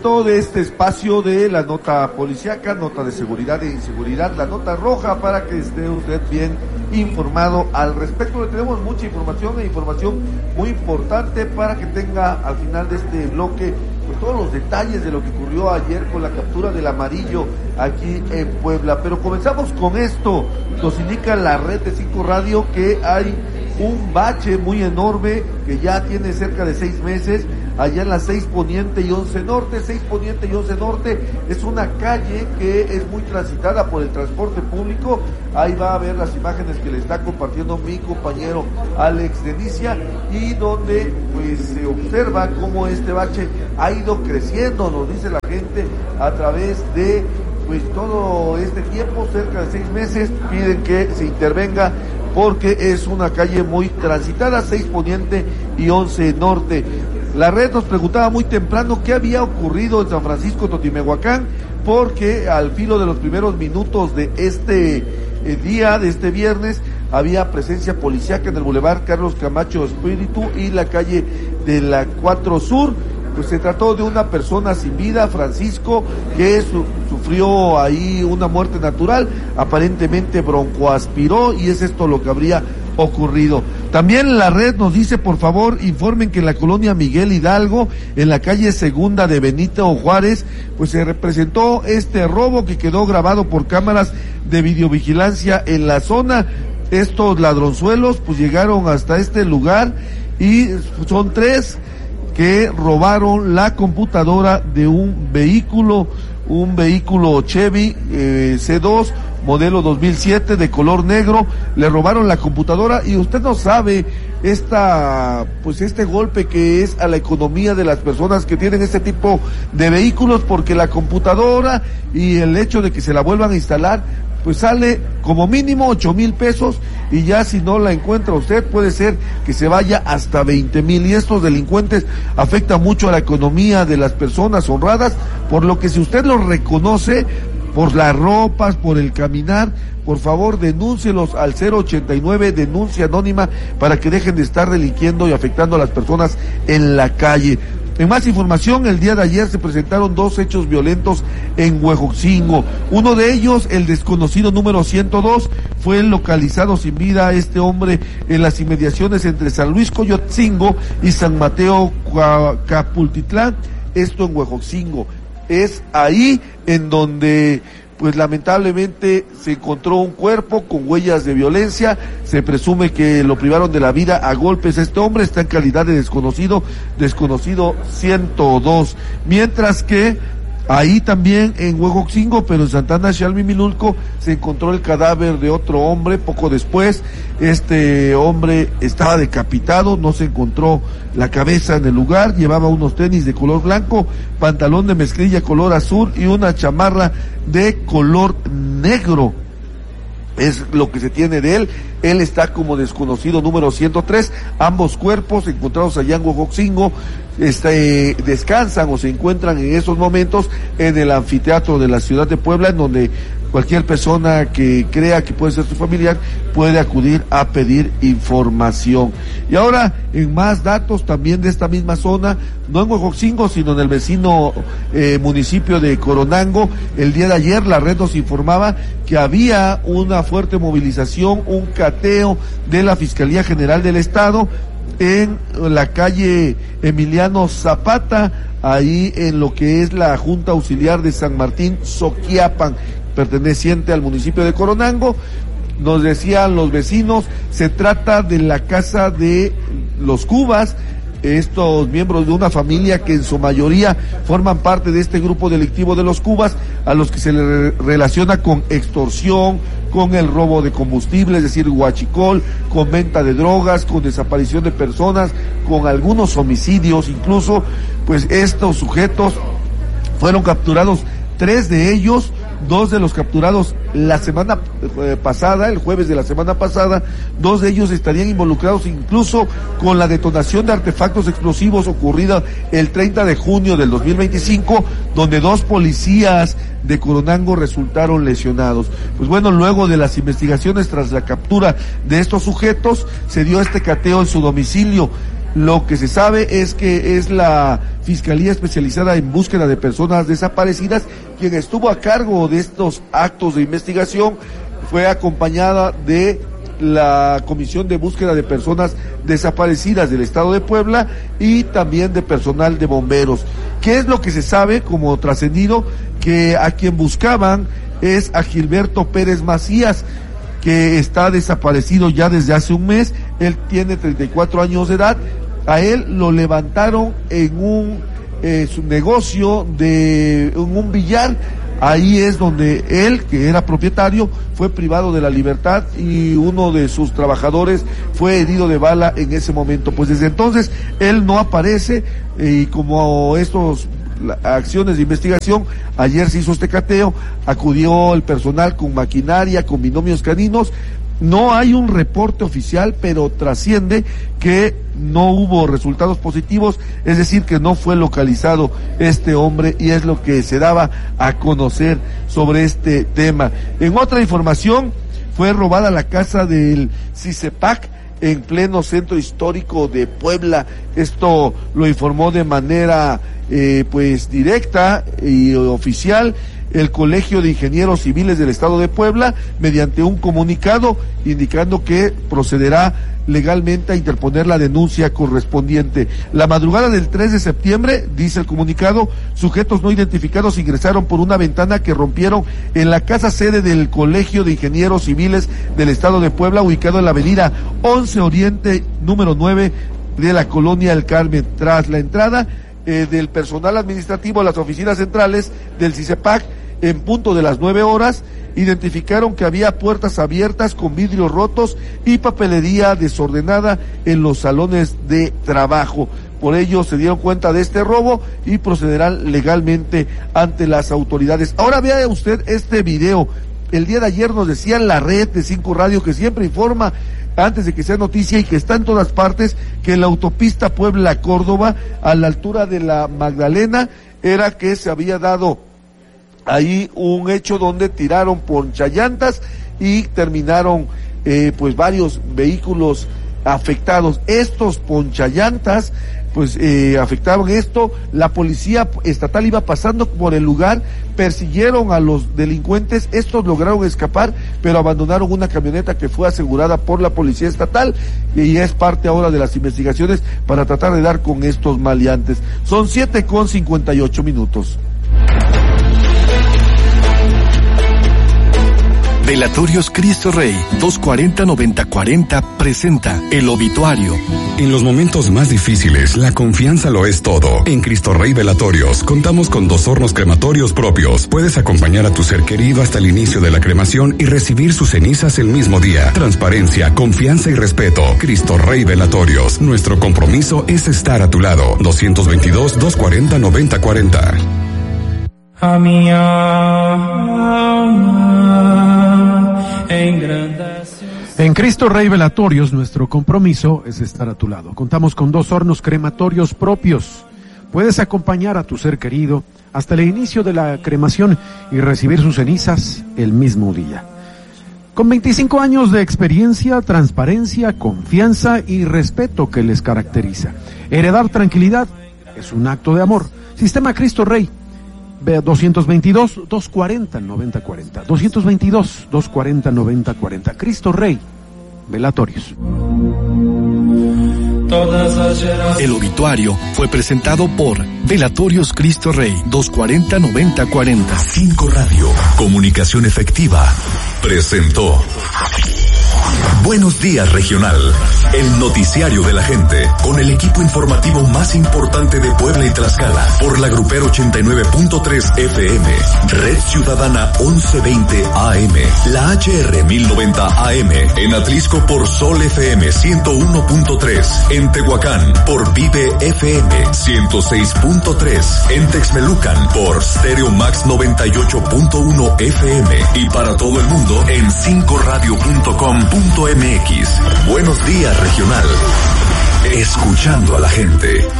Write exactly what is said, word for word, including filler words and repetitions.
momento de este espacio de la nota policíaca, nota de seguridad e inseguridad, la nota roja, para que esté usted bien informado al respecto. Le tenemos mucha información e información muy importante para que tenga al final de este bloque pues todos los detalles de lo que ocurrió ayer con la captura del amarillo aquí en Puebla. Pero comenzamos con esto. Nos indica la red de Cinco Radio que hay un bache muy enorme que ya tiene cerca de seis meses allá en la seis Poniente y once Norte. seis Poniente y once Norte es una calle que es muy transitada por el transporte público. Ahí va a ver las imágenes que le está compartiendo mi compañero Alex Denicia, y donde pues se observa cómo este bache ha ido creciendo, nos dice la gente, a través de pues todo este tiempo, cerca de seis meses. Piden que se intervenga porque es una calle muy transitada, seis Poniente y once Norte. La red nos preguntaba muy temprano qué había ocurrido en San Francisco Totimehuacán, porque al filo de los primeros minutos de este eh, día, de este viernes, había presencia policíaca en el Boulevard Carlos Camacho Espíritu y la calle de la cuatro Sur. Pues se trató de una persona sin vida, Francisco, que su, sufrió ahí una muerte natural, aparentemente broncoaspiró, y es esto lo que habría ocurrido. También la red nos dice, por favor, informen que en la colonia Miguel Hidalgo, en la calle Segunda de Benito Juárez, pues se representó este robo que quedó grabado por cámaras de videovigilancia en la zona. Estos ladronzuelos pues llegaron hasta este lugar y son tres que robaron la computadora de un vehículo, un vehículo Chevy eh, C dos, modelo dos mil siete, de color negro. Le robaron la computadora, y usted no sabe esta, pues este golpe que es a la economía de las personas que tienen este tipo de vehículos, porque la computadora y el hecho de que se la vuelvan a instalar, pues sale como mínimo ocho mil pesos, y ya si no la encuentra usted puede ser que se vaya hasta veinte mil, y estos delincuentes afectan mucho a la economía de las personas honradas, por lo que si usted los reconoce por las ropas, por el caminar, por favor denúncielos al cero ochenta y nueve, denuncia anónima, para que dejen de estar delinquiendo y afectando a las personas en la calle. En más información, el día de ayer se presentaron dos hechos violentos en Huejotzingo. Uno de ellos, el desconocido número ciento dos, fue localizado sin vida este hombre en las inmediaciones entre San Luis Coyotzingo y San Mateo Capultitlán, esto en Huejotzingo. Es ahí en donde pues lamentablemente se encontró un cuerpo con huellas de violencia. Se presume que lo privaron de la vida a golpes. Este hombre está en calidad de desconocido, desconocido ciento dos. Mientras que ahí también en Huejotzingo, pero en Santana Xalmimilulco, se encontró el cadáver de otro hombre. Poco después, este hombre estaba decapitado, no se encontró la cabeza en el lugar. Llevaba unos tenis de color blanco, pantalón de mezclilla color azul y una chamarra de color negro. Es lo que se tiene de él. Él está como desconocido número ciento tres. Ambos cuerpos encontrados allá en Huejotzingo este, descansan o se encuentran en esos momentos en el anfiteatro de la ciudad de Puebla, en donde cualquier persona que crea que puede ser su familiar puede acudir a pedir información. Y ahora, en más datos también de esta misma zona, no en Huejotzingo, sino en el vecino eh, municipio de Coronango, el día de ayer la red nos informaba que había una fuerte movilización, un cateo de la Fiscalía General del Estado en la calle Emiliano Zapata, ahí en lo que es la Junta Auxiliar de San Martín Soquiapan, perteneciente al municipio de Coronango. Nos decían los vecinos, se trata de la casa de los Cubas, estos miembros de una familia que en su mayoría forman parte de este grupo delictivo de los Cubas, a los que se le relaciona con extorsión, con el robo de combustible, es decir, huachicol, con venta de drogas, con desaparición de personas, con algunos homicidios incluso. Pues estos sujetos fueron capturados, tres de ellos. Dos de los capturados la semana eh, pasada, el jueves de la semana pasada, dos de ellos estarían involucrados incluso con la detonación de artefactos explosivos ocurrida el treinta de junio del dos mil veinticinco, donde dos policías de Coronango resultaron lesionados. Pues bueno, luego de las investigaciones tras la captura de estos sujetos, se dio este cateo en su domicilio. Lo que se sabe es que es la Fiscalía Especializada en Búsqueda de Personas Desaparecidas quien estuvo a cargo de estos actos de investigación. Fue acompañada de la Comisión de Búsqueda de Personas Desaparecidas del Estado de Puebla y también de personal de bomberos. ¿Qué es lo que se sabe como trascendido? Que a quien buscaban es a Gilberto Pérez Macías, que está desaparecido ya desde hace un mes. Él tiene treinta y cuatro años de edad. A él lo levantaron en un eh, su negocio de en un billar. Ahí es donde él, que era propietario, fue privado de la libertad y uno de sus trabajadores fue herido de bala en ese momento. Pues desde entonces él no aparece y como estos acciones de investigación, ayer se hizo este cateo, acudió el personal con maquinaria, con binomios caninos. No hay un reporte oficial, pero trasciende que no hubo resultados positivos, es decir, que no fue localizado este hombre, y es lo que se daba a conocer sobre este tema. En otra información, fue robada la casa del CICEPAC en pleno centro histórico de Puebla. Esto lo informó de manera eh, pues directa y oficial el Colegio de Ingenieros Civiles del Estado de Puebla, mediante un comunicado indicando que procederá legalmente a interponer la denuncia correspondiente. La madrugada del tres de septiembre, dice el comunicado, sujetos no identificados ingresaron por una ventana que rompieron en la casa sede del Colegio de Ingenieros Civiles del Estado de Puebla, ubicado en la avenida once Oriente, número nueve de la colonia El Carmen. Tras la entrada eh, del personal administrativo a las oficinas centrales del CICEPAC, en punto de las nueve horas, identificaron que había puertas abiertas con vidrios rotos y papelería desordenada en los salones de trabajo. Por ello se dieron cuenta de este robo y procederán legalmente ante las autoridades. Ahora vea usted este video. El día de ayer nos decían la red de Cinco Radio, que siempre informa antes de que sea noticia y que está en todas partes, que en la autopista Puebla-Córdoba, a la altura de la Magdalena, era que se había dado ahí un hecho donde tiraron ponchallantas y terminaron eh, pues varios vehículos afectados. Estos ponchallantas pues eh, afectaron esto. La policía estatal iba pasando por el lugar, persiguieron a los delincuentes, estos lograron escapar, pero abandonaron una camioneta que fue asegurada por la policía estatal, y es parte ahora de las investigaciones para tratar de dar con estos maleantes. Son siete con cincuenta y ocho minutos. Velatorios Cristo Rey doscientos cuarenta noventa cuarenta presenta el obituario. En los momentos más difíciles, la confianza lo es todo. En Cristo Rey Velatorios contamos con dos hornos crematorios propios. Puedes acompañar a tu ser querido hasta el inicio de la cremación y recibir sus cenizas el mismo día. Transparencia, confianza y respeto. Cristo Rey Velatorios. Nuestro compromiso es estar a tu lado. doscientos veintidós, doscientos cuarenta, noventa cuarenta. A mi alma engrandece. En Cristo Rey Velatorios, nuestro compromiso es estar a tu lado. Contamos con dos hornos crematorios propios. Puedes acompañar a tu ser querido hasta el inicio de la cremación y recibir sus cenizas el mismo día. Con veinticinco años de experiencia, transparencia, confianza y respeto que les caracteriza. Heredar tranquilidad es un acto de amor. Sistema Cristo Rey. doscientos veintidós, doscientos cuarenta, noventa cuarenta. doscientos veintidós, doscientos cuarenta, noventa cuarenta. Cristo Rey Velatorios. El obituario fue presentado por Velatorios Cristo Rey doscientos cuarenta, noventa cuarenta. Cinco Radio, comunicación efectiva, presentó Buenos Días Regional, el noticiario de la gente, con el equipo informativo más importante de Puebla y Tlaxcala, por la Grupero ochenta y nueve punto tres F M, Red Ciudadana once veinte A M, la H R mil noventa A M, en Atlisco por Sol F M ciento uno punto tres, en Tehuacán por Vive F M ciento seis punto tres, en Texmelucan por Stereo Max noventa y ocho punto uno F M, y para todo el mundo en cinco radio punto com punto m x. Buenos Días Regional, escuchando a la gente.